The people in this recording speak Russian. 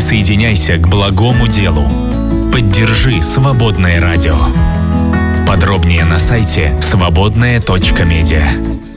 Присоединяйся к благому делу. Поддержи «Свободное радио». Подробнее на сайте свободное.медиа.